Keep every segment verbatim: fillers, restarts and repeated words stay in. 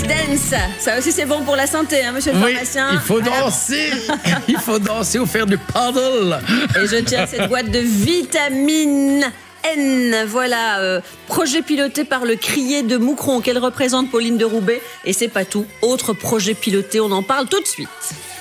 dance. Ça aussi, c'est bon pour la santé, hein, monsieur le Oui, pharmacien. il faut danser. Il faut danser ou faire du paddle. Et je tiens cette boîte de vitamine N. Voilà, euh, projet piloté par le crier de Moucron qu'elle représente Pauline de Roubaix. Et c'est pas tout. Autre projet piloté, on en parle tout de suite.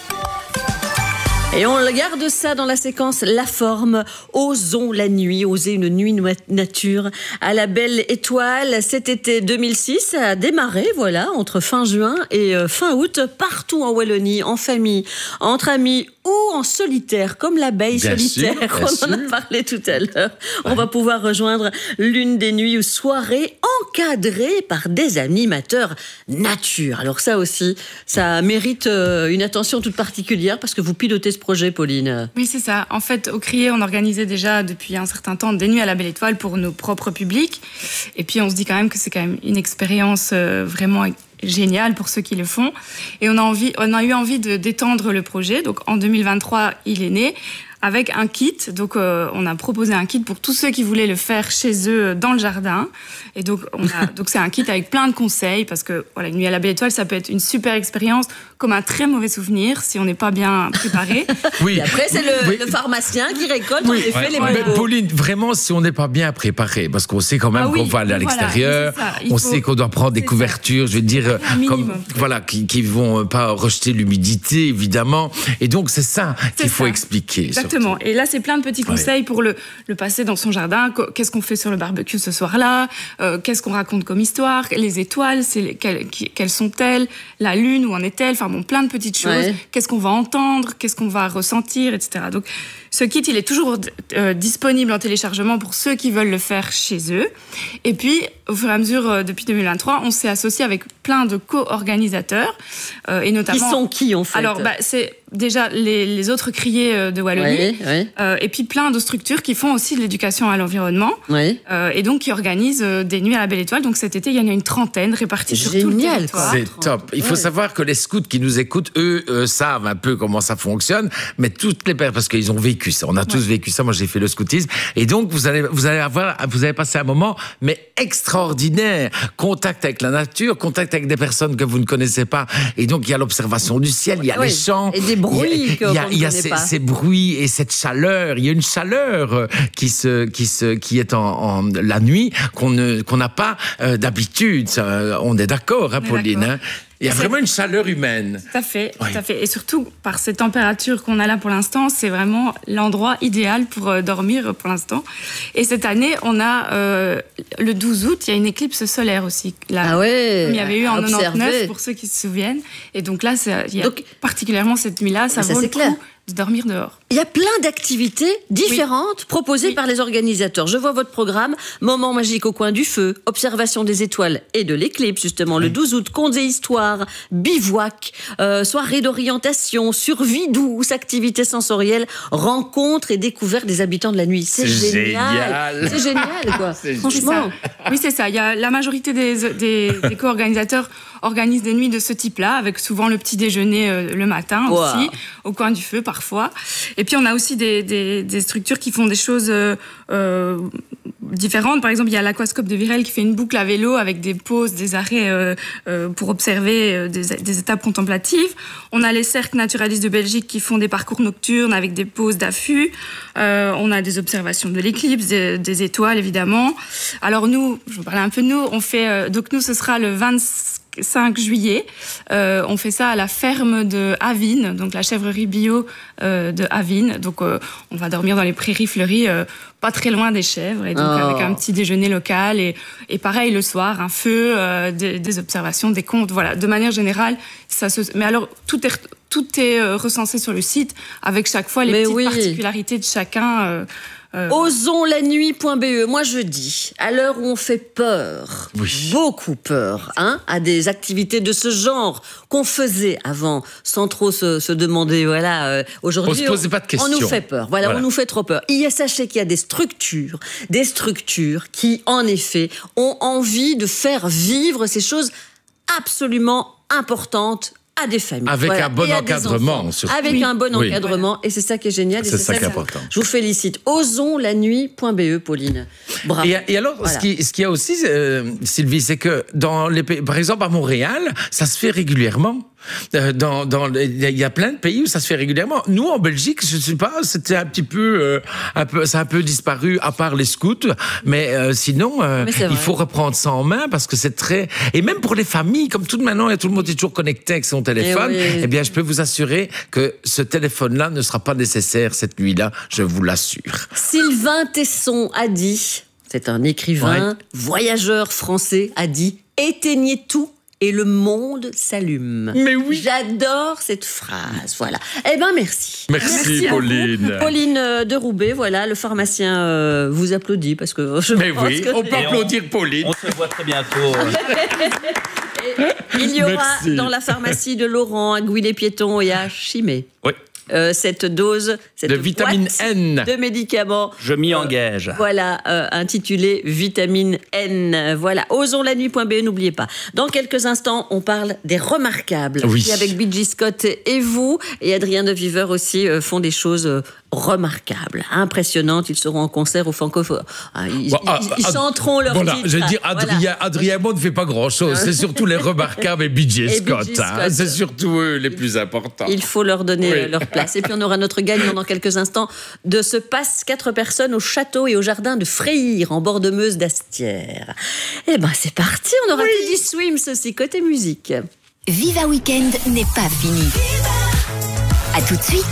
Et on garde ça dans la séquence La Forme. Osons la nuit, oser une nuit nature à la belle étoile. Cet été deux mille six, ça a démarré, voilà, entre fin juin et fin août, partout en Wallonie, en famille, entre amis ou en solitaire, comme l'abeille Bien solitaire. sûr, bien on sûr. en a parlé tout à l'heure. On va pouvoir rejoindre l'une des nuits ou soirées encadrées par des animateurs nature. Alors ça aussi, ça mérite une attention toute particulière parce que vous pilotez ce projet, Pauline. Oui, c'est ça. En fait, au Crier, on organisait déjà depuis un certain temps des nuits à la Belle Étoile pour nos propres publics. Et puis, on se dit quand même que c'est quand même une expérience euh, vraiment géniale pour ceux qui le font. Et on a envie, on a eu envie de d'étendre le projet. Donc, en deux mille vingt-trois, il est né avec un kit. Donc, euh, on a proposé un kit pour tous ceux qui voulaient le faire chez eux dans le jardin. Et donc, on a, donc c'est un kit avec plein de conseils parce que voilà, une nuit à la Belle Étoile, ça peut être une super expérience comme un très mauvais souvenir si on n'est pas bien préparé. Oui. Et après, c'est le, Oui. le pharmacien qui récolte Oui. en effet Ouais. les Mais bobos. Pauline, vraiment, si on n'est pas bien préparé, parce qu'on sait quand même Ah oui, qu'on va aller à voilà, l'extérieur, c'est ça, il on faut- sait qu'on doit prendre des c'est ça. couvertures, je veux dire, Un minimum. comme voilà, qui, qui vont pas rejeter l'humidité, évidemment. Et donc c'est ça C'est qu'il faut ça. expliquer. Exactement. surtout. Et là, c'est plein de petits conseils pour le, le passer dans son jardin. Co- Qu'est-ce qu'on fait sur le barbecue ce soir-là? Euh, Qu'est-ce qu'on raconte comme histoire? Les étoiles, c'est les- quelles, qui- quelles sont-elles? La lune, où en est-elle? Enfin bon, plein de petites choses. Ouais. Qu'est-ce qu'on va entendre? Qu'est-ce qu'on va ressentir, et cetera. Donc, ce kit, il est toujours euh, disponible en téléchargement pour ceux qui veulent le faire chez eux. Et puis, au fur et à mesure, euh, depuis deux mille vingt-trois, on s'est associé avec plein de co-organisateurs, euh, et notamment. Qui sont qui, en fait? Alors, bah, c'est déjà les, les autres criers euh, de Wallonie. Oui, oui, Euh, et puis plein de structures qui font aussi de l'éducation à l'environnement, oui. euh, et donc qui organisent euh, des nuits à la Belle Étoile. Donc cet été, il y en a une trentaine réparties sur tout le Génial, territoire. quoi. C'est top. Il faut Ouais. savoir que les scouts qui nous écoutent, eux, euh, savent un peu comment ça fonctionne, mais toutes les personnes, parce qu'ils ont vécu ça. On a tous vécu ça. Moi, j'ai fait le scoutisme. Et donc, vous allez, vous allez avoir, vous allez passer un moment, mais extraordinaire. Contact avec la nature, contact avec des personnes que vous ne connaissez pas. Et donc, il y a l'observation du ciel, il y a Oui. les chants. Et des bruits il y a- que- il y a, qu'on ne il y a connaît ces, pas. ces bruits et cette chaleur. Il y a une chaleur euh, qui se, qui se, qui est en, en la nuit qu'on ne, qu'on n'a pas euh, d'habitude. Ça, on est d'accord, hein, On est Pauline. d'accord. Hein. Il y a Et vraiment c'est- une chaleur humaine. Tout à fait, Oui. tout à fait. Et surtout, par ces températures qu'on a là pour l'instant, c'est vraiment l'endroit idéal pour euh, dormir pour l'instant. Et cette année, on a euh, le douze août, il y a une éclipse solaire aussi. Là, Ah ouais. Comme il y avait eu en Observer. quatre-vingt-dix-neuf, pour ceux qui se souviennent. Et donc là, c'est- il y a Donc- particulièrement cette nuit-là, ça Mais ça, vaut c'est le clair. coup de dormir dehors. Il y a plein d'activités différentes proposées Oui. par les organisateurs. Je vois votre programme, Moment magique au coin du feu, observation des étoiles et de l'éclipse, justement, le douze août, contes et histoires, bivouac, euh, soirée d'orientation, survie douce, activités sensorielles, rencontres et découvertes des habitants de la nuit. C'est C'est génial. génial. C'est génial, quoi. C'est Franchement. Oui, c'est ça. Il y a la majorité des, des, des co-organisateurs organisent des nuits de ce type-là, avec souvent le petit déjeuner euh, le matin Wow. aussi, au coin du feu parfois. Et puis on a aussi des, des, des structures qui font des choses euh, euh, différentes. Par exemple, il y a l'Aquascope de Virel qui fait une boucle à vélo avec des pauses, des arrêts euh, euh, pour observer euh, des, des étapes contemplatives. On a les cercles naturalistes de Belgique qui font des parcours nocturnes avec des pauses d'affût. Euh, on a des observations de l'éclipse, des, des étoiles évidemment. Alors nous, je vous parlais un peu de nous, on fait euh, donc nous ce sera le vingt-cinq juillet. Euh, on fait ça à la ferme de Avine, donc la chèvrerie bio euh, de Avine. Donc euh, on va dormir dans les prairies fleuries, euh, pas très loin des chèvres, et donc Oh. avec un petit déjeuner local et, et pareil le soir, un feu, euh, des, des observations, des contes. Voilà, de manière générale, ça se. Mais alors tout est tout est euh, recensé sur le site avec chaque fois les Mais petites oui. particularités de chacun. Euh, euh, osons la nuit point b e. Moi, je dis, à l'heure où on fait peur, Oui. beaucoup peur, hein, à des activités de ce genre qu'on faisait avant, sans trop se, se demander, voilà, euh, aujourd'hui, On se posait pas de questions. on nous fait peur. Voilà, Voilà. on nous fait trop peur. Il y a, sachez qu'il y a des structures, des structures qui, en effet, ont envie de faire vivre ces choses absolument importantes à des familles. Avec voilà, un bon et à des encadrement. enfants. surtout. Avec Oui. un bon Oui. encadrement. Et c'est ça qui est génial. et C'est ça qui est que important. Je vous félicite. osons la nuit point b e, Pauline. Bravo. Et, et alors, Voilà. ce qui- ce qu'il y a aussi, euh, Sylvie, c'est que dans les pays, par exemple à Montréal, ça se fait régulièrement. Euh, dans, dans, il y a- il y a plein de pays où ça se fait régulièrement. Nous, en Belgique, je sais pas, c'était un petit peu, euh, un peu, ça a un peu disparu, à part les scouts. Mais euh, sinon, euh, Mais c'est il vrai. faut reprendre ça en main parce que c'est très. Et même pour les familles, comme tout maintenant, et tout le monde est toujours connecté avec son téléphone. Eh oui. Eh bien, je peux vous assurer que ce téléphone-là ne sera pas nécessaire cette nuit-là. Je vous l'assure. Sylvain Tesson a dit, c'est un écrivain, Ouais. voyageur français, a dit « Éteignez tout et le monde s'allume ». Mais oui. J'adore cette phrase, voilà. Eh ben merci. Merci, à vous. Pauline. Pauline euh, de Roubaix, voilà, le pharmacien euh, vous applaudit parce que je Mais pense oui, que on peut Et on- applaudir Pauline. On se voit très bientôt. il y aura Merci. dans la pharmacie de Laurent à Gouy-les-Piétons et à Chimay Oui, euh, cette dose, cette De vitamine boîte N. de médicaments. je m'y engage. Voilà, euh, intitulé Vitamine N. Voilà, osons la nuit point b e, n'oubliez pas. Dans quelques instants, on parle des remarquables. Oui. Qui, avec B G Scott et vous, et Adrien de Viver aussi, euh, font des choses euh, remarquables, impressionnantes. Ils seront en concert au Francophone. Ah, ils, Bon, ah, ils- ils ah, chanteront leur Voilà, titre. je veux dire, Voilà. Adrien, Adrien Maud ne fait pas grand-chose. C'est surtout les remarquables et B J Et Scott. B J hein. Scott. C'est surtout eux les plus importants. Il faut leur donner Oui. euh, leur place. Et puis on aura notre gagnant dans quelques instants de ce passe quatre personnes au château et au jardin de Freyre en bord de Meuse d'Astières. Eh ben c'est parti, on aura Teddy Swims aussi côté musique. Viva Weekend n'est pas fini. À tout de suite.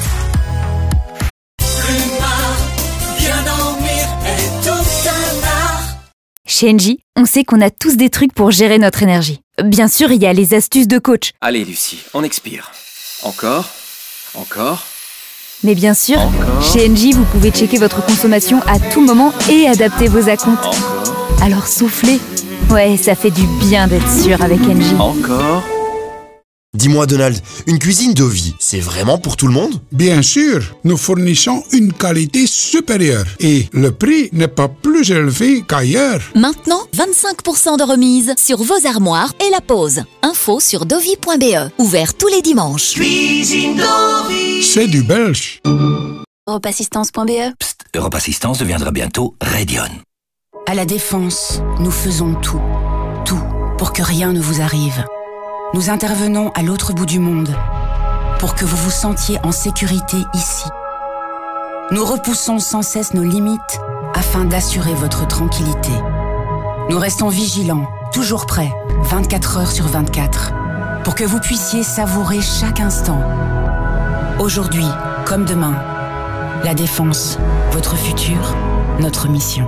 Chez Engie, on sait qu'on a tous des trucs pour gérer notre énergie. Bien sûr, il y a les astuces de coach. Allez Lucie, on expire. Encore, encore, Mais bien sûr, Encore. chez Engie, vous pouvez checker votre consommation à tout moment et adapter vos acomptes. encore, Alors soufflez. Ouais, ça fait du bien d'être sûr avec Engie. encore. Dis-moi Donald, une cuisine Dovi, c'est vraiment pour tout le monde? Bien sûr, nous fournissons une qualité supérieure et le prix n'est pas plus élevé qu'ailleurs. Maintenant, vingt-cinq pour cent de remise sur vos armoires et la pause. Info sur dovi point b e. Ouvert tous les dimanches. C'est du belge. Europassistance point b e. Psst, Europe Assistance deviendra bientôt Radion. À la Défense, nous faisons tout, tout pour que rien ne vous arrive. Nous intervenons à l'autre bout du monde pour que vous vous sentiez en sécurité ici. Nous repoussons sans cesse nos limites afin d'assurer votre tranquillité. Nous restons vigilants, toujours prêts, vingt-quatre heures sur vingt-quatre, pour que vous puissiez savourer chaque instant. Aujourd'hui, comme demain, la Défense, votre futur, notre mission.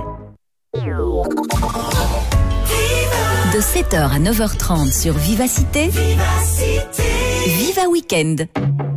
De sept heures à neuf heures trente sur Vivacité. Viva Weekend.